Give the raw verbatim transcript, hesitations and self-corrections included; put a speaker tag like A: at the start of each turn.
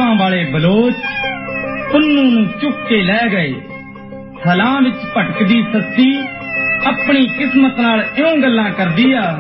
A: ਅੱਖਾਂ ਵਾਲੇ ਬਲੋਚ ਪੁੰਨੂ ਨੂੰ ਚੁੱਕ ਕੇ ਲੈ ਗਏ। ਥਲਾਂ ਵਿੱਚ ਭਟਕਦੀ ਸੱਸੀ ਆਪਣੀ ਕਿਸਮਤ ਨਾਲ ਇਉਂ ਗੱਲਾਂ ਕਰਦੀ ਆ